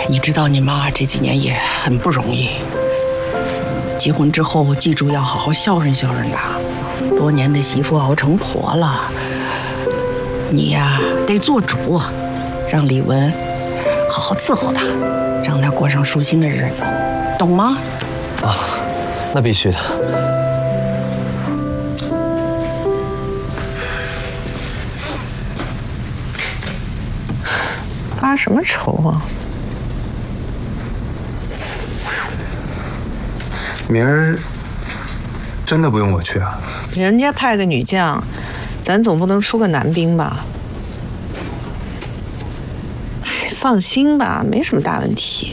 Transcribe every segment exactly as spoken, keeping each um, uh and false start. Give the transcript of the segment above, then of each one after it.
你知道你妈这几年也很不容易。结婚之后，记住要好好孝顺孝顺她。多年的媳妇熬成婆了，你呀得做主，让李文好好伺候她，让她过上舒心的日子，懂吗？ 啊，那必须的。 发什么愁啊？ 明儿真的不用我去啊？ 人家派个女将，咱总不能出个男兵吧？放心吧，没什么大问题。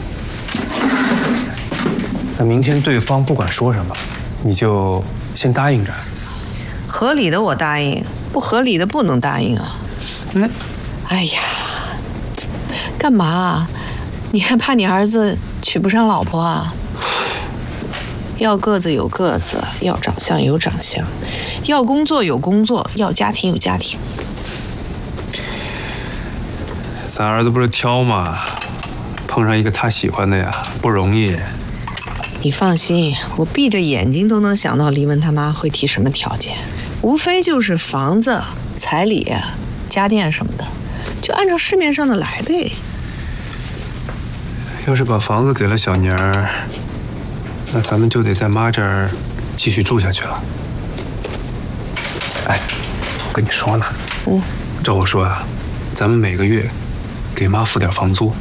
那明天对方不管说什么，你就先答应着。 合理的我答应，不合理的不能答应啊。 那， 哎呀，干嘛？你还怕你儿子娶不上老婆啊？要个子有个子，要长相有长相，要工作有工作，要家庭有家庭。 咱儿子不是挑吗？碰上一个他喜欢的呀，不容易。 你放心，我闭着眼睛都能想到黎文他妈会提什么条件，无非就是房子、彩礼、家电什么的，就按照市面上的来呗。 要是把房子给了小宁儿，那咱们就得在妈这儿继续住下去了。哎，我跟你说呢，嗯，照我说啊，咱们每个月给妈付点房租。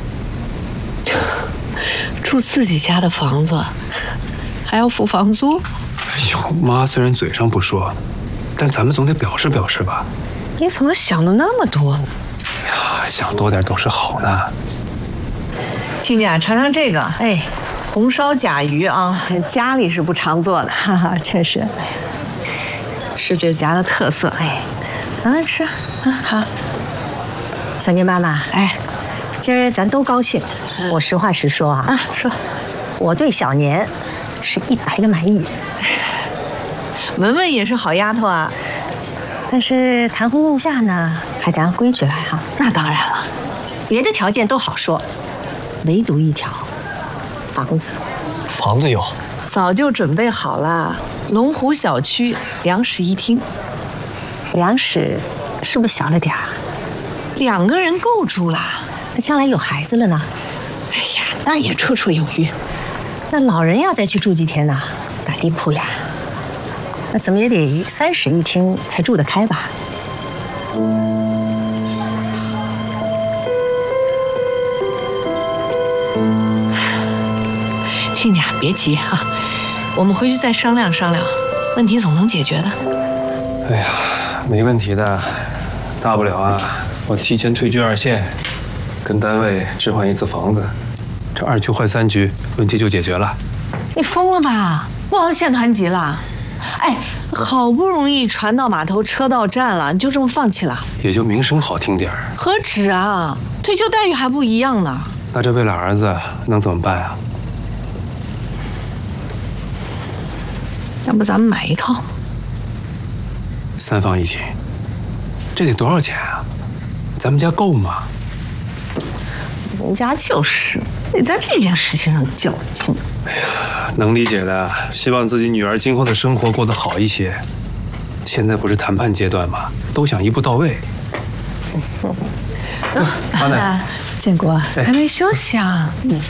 住自己家的房子，还要付房租？ 哎呦，妈虽然嘴上不说，但咱们总得表示表示吧。 你怎么想的那么多呢？ 哎呀，想多点都是好呢。 亲家，尝尝这个，哎，红烧甲鱼啊，家里是不常做的，哈哈，确实，是这家的特色。哎，啊吃，啊好。小宁妈妈，哎，今儿咱都高兴。我实话实说啊，啊说，我对小年是一百个满意。 文文也是好丫头啊， 但是谈婚论嫁呢，还得按规矩来哈。 那当然了， 别的条件都好说，唯独一条，房子。 房子有， 早就准备好了，龙湖小区两室一厅。 两室是不是小了点儿？ 两个人够住啦。 那将来有孩子了呢？ 哎呀，那也绰绰有余。 那老人要再去住几天呢？打地铺呀？那怎么也得三室一厅才住得开吧？ 亲家别急啊，我们回去再商量商量，问题总能解决的。 哎呀，没问题的，大不了啊，我提前退居二线，跟单位置换一次房子，这二局换三局，问题就解决了。 你疯了吧？不熬县团级了？哎，好不容易船到码头，车到站了，你就这么放弃了？ 也就名声好听点儿。 何止啊，退休待遇还不一样呢。 那这为了儿子能怎么办啊？ 要不咱们买一套？ 三房一厅，这得多少钱啊？咱们家够吗？ 人家就是得在这件事情上较劲。 哎呀，能理解的，希望自己女儿今后的生活过得好一些。现在不是谈判阶段吗？都想一步到位。妈奶， 建国还没休息啊？嗯。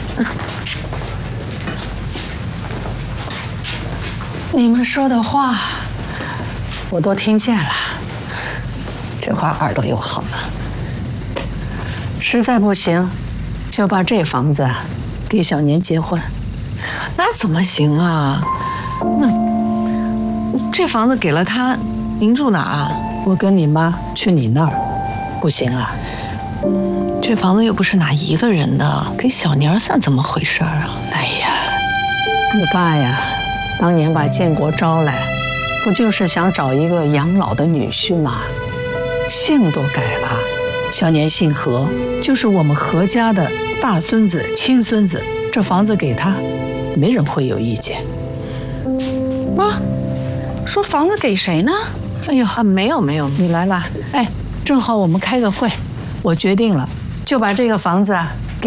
你们说的话，我都听见了。这话耳朵又好了。实在不行，就把这房子给小年结婚。 那怎么行啊？那这房子给了他，您住哪啊？ 我跟你妈去你那儿，不行啊？ 这房子又不是哪一个人的，给小年算怎么回事啊？ 哎呀，你爸呀，当年把建国招来，不就是想找一个养老的女婿吗？姓都改了，小年姓何，就是我们何家的大孙子、亲孙子。这房子给他，没人会有意见。 妈，说房子给谁呢？ 哎呦， 啊，没有没有， 你来了。哎，正好我们开个会，我决定了，就把这个房子